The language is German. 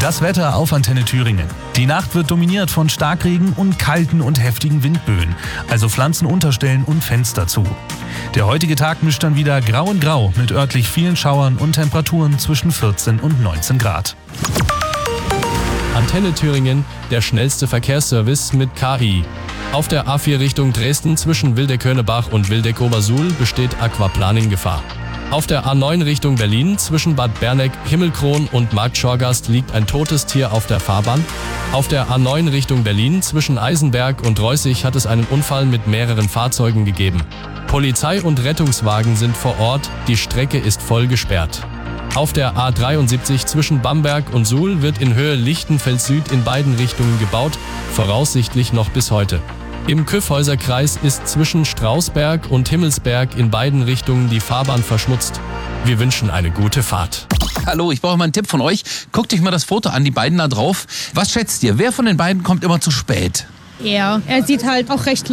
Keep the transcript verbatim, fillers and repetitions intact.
Das Wetter auf Antenne Thüringen. Die Nacht wird dominiert von Starkregen und kalten und heftigen Windböen, also Pflanzen unterstellen und Fenster zu. Der heutige Tag mischt dann wieder Grau in Grau mit örtlich vielen Schauern und Temperaturen zwischen vierzehn und neunzehn Grad. Antenne Thüringen, der schnellste Verkehrsservice mit K I. Auf der A vier Richtung Dresden zwischen Wildeck-Hörnebach und Wildeck-Obersuhl besteht Aquaplaning-Gefahr. Auf der A neun Richtung Berlin zwischen Bad Berneck, Himmelkron und Marktschorgast liegt ein totes Tier auf der Fahrbahn. Auf der A neun Richtung Berlin zwischen Eisenberg und Reußig hat es einen Unfall mit mehreren Fahrzeugen gegeben. Polizei und Rettungswagen sind vor Ort, die Strecke ist voll gesperrt. Auf der A dreiundsiebzig zwischen Bamberg und Suhl wird in Höhe Lichtenfeld Süd in beiden Richtungen gebaut, voraussichtlich noch bis heute. Im Kyffhäuserkreis ist zwischen Strausberg und Himmelsberg in beiden Richtungen die Fahrbahn verschmutzt. Wir wünschen eine gute Fahrt. Hallo, ich brauche mal einen Tipp von euch. Guckt euch mal das Foto an, die beiden da drauf. Was schätzt ihr? Wer von den beiden kommt immer zu spät? Er. Er sieht halt auch recht